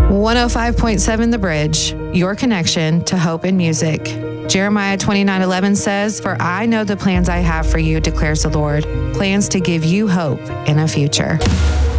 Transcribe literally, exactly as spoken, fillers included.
one oh five point seven The Bridge, your connection to hope and music. Jeremiah twenty-nine eleven says, "For I know the plans I have for you, declares the Lord, plans to give you hope in a future."